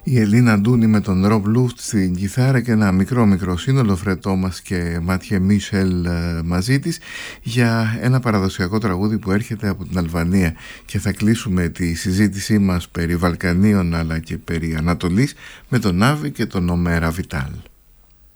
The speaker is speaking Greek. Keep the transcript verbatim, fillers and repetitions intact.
Η Ελίνα Ντούνι με τον Ρομπ Λούφτ στην κιθάρα και ένα μικρό μικρό σύνολο, Φρετ Τόμας και Μάτιε Μίσελ μαζί της, για ένα παραδοσιακό τραγούδι που έρχεται από την Αλβανία. Και θα κλείσουμε τη συζήτησή μας περί Βαλκανίων αλλά και περί Ανατολής με τον Άβη και τον Ομέρα Βιτάλ.